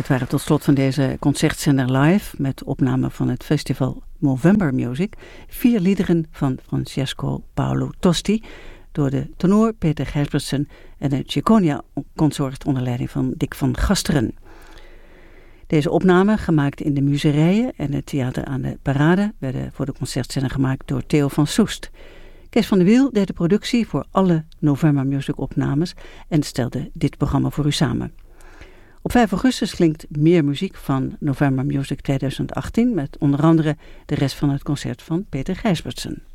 waren tot slot van deze concertzender live met opname van het festival Movember Music 4 liederen van Francesco Paolo Tosti door de tenor Peter Gijsbertsen en de Ciconia Consort onder leiding van Dick van Gasteren. Deze opnamen, gemaakt in de Muserijen en het Theater aan de Parade, werden voor de concertzender gemaakt door Theo van Soest. Kees van der Wiel deed de productie voor alle November Music opnames en stelde dit programma voor u samen. Op 5 augustus klinkt meer muziek van November Music 2018 met onder andere de rest van het concert van Peter Gijsbertsen.